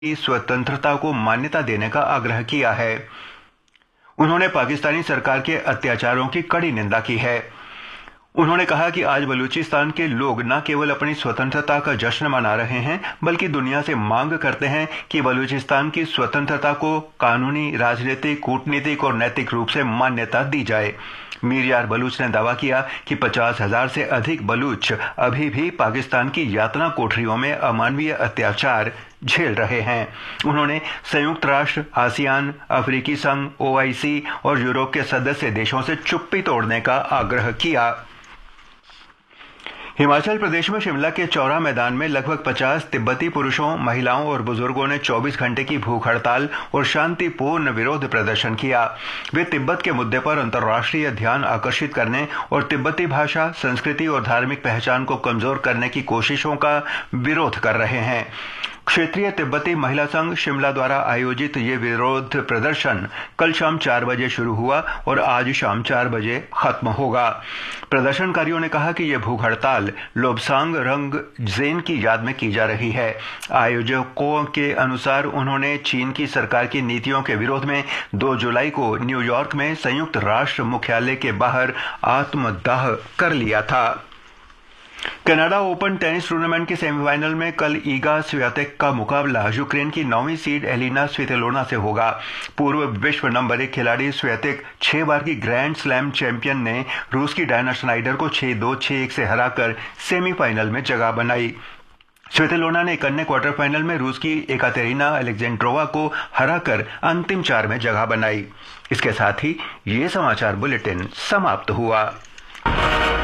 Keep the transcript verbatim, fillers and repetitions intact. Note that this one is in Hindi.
की स्वतंत्रता को मान्यता देने का आग्रह किया है। उन्होंने पाकिस्तानी सरकार के अत्याचारों की कड़ी निंदा की है। उन्होंने कहा कि आज बलूचिस्तान के लोग न केवल अपनी स्वतंत्रता का जश्न मना रहे हैं, बल्कि दुनिया से मांग करते हैं कि बलूचिस्तान की स्वतंत्रता को कानूनी, राजनीतिक, कूटनीतिक और नैतिक रूप से मान्यता दी जाए। मीर यार बलूच ने दावा किया कि पचास हजार से अधिक बलूच अभी भी पाकिस्तान की यातना कोठरियों में अमानवीय अत्याचार झेल रहे हैं। उन्होंने संयुक्त राष्ट्र, आसियान, अफ्रीकी संघ, ओआईसी और यूरोप के सदस्य देशों से चुप्पी तोड़ने का आग्रह किया। हिमाचल प्रदेश में शिमला के चौरा मैदान में लगभग पचास तिब्बती पुरुषों, महिलाओं और बुजुर्गों ने चौबीस घंटे की भूख हड़ताल और शांतिपूर्ण विरोध प्रदर्शन किया। वे तिब्बत के मुद्दे पर अंतर्राष्ट्रीय ध्यान आकर्षित करने और तिब्बती भाषा, संस्कृति और धार्मिक पहचान को कमजोर करने की कोशिशों का विरोध कर रहे हैं। क्षेत्रीय तिब्बती महिला संघ शिमला द्वारा आयोजित ये विरोध प्रदर्शन कल शाम चार बजे शुरू हुआ और आज शाम चार बजे खत्म होगा। प्रदर्शनकारियों ने कहा कि यह भूख हड़ताल लोब्सांग रंगजेन की याद में की जा रही है। आयोजकों के अनुसार उन्होंने चीन की सरकार की नीतियों के विरोध में दो जुलाई को न्यूयॉर्क में संयुक्त राष्ट्र मुख्यालय के बाहर आत्मदाह कर लिया था। कनाडा ओपन टेनिस टूर्नामेंट के सेमीफाइनल में कल ईगा स्वियातेक का मुकाबला यूक्रेन की नौवीं सीड एलिना स्वितोलिना से होगा। पूर्व विश्व नंबर एक खिलाड़ी स्वियातेक छह बार की ग्रैंड स्लैम चैंपियन ने रूस की डायना स्नाइडर को छह दो, छह एक से हराकर सेमीफाइनल में जगह बनाई। स्वितोलिना ने एक अन्य क्वार्टर फाइनल में रूस की एकातेरिना अलेक्जेंड्रोवा को हराकर अंतिम चार में जगह बनाई। इसके साथ ही ये समाचार बुलेटिन समाप्त हुआ।